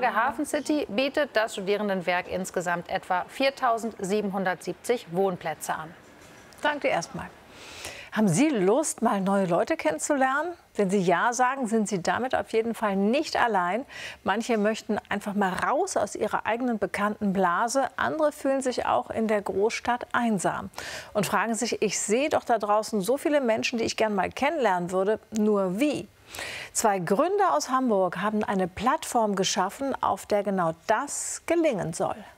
Studienlage Hafen City bietet das Studierendenwerk insgesamt etwa 4.770 Wohnplätze an. Danke erstmal. Haben Sie Lust, mal neue Leute kennenzulernen? Wenn Sie ja sagen, sind Sie damit auf jeden Fall nicht allein. Manche möchten einfach mal raus aus ihrer eigenen bekannten Blase. Andere fühlen sich auch in der Großstadt einsam und fragen sich, ich sehe doch da draußen so viele Menschen, die ich gern mal kennenlernen würde. Nur wie? Zwei Gründer aus Hamburg haben eine Plattform geschaffen, auf der genau das gelingen soll.